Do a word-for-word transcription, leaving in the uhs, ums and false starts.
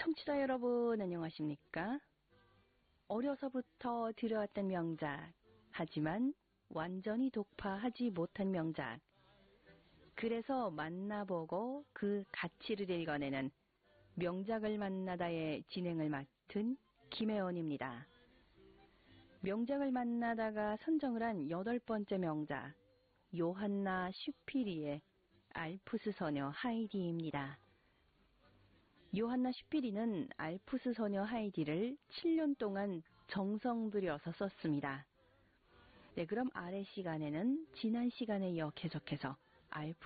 청취자 여러분 안녕하십니까? 어려서부터 들어왔던 명작, 하지만 완전히 독파하지 못한 명작, 그래서 만나보고 그 가치를 읽어내는 명작을 만나다의 진행을 맡은 김혜원입니다. 명작을 만나다가 선정을 한 여덟 번째 명작, 요한나 슈피리의 알프스 소녀 하이디입니다. 요한나 슈피리는 알프스 소녀 하이디를 칠 년 동안 정성 들여서 썼습니다. 네, 그럼 아래 시간에는 지난 시간에 이어 계속해서 알프스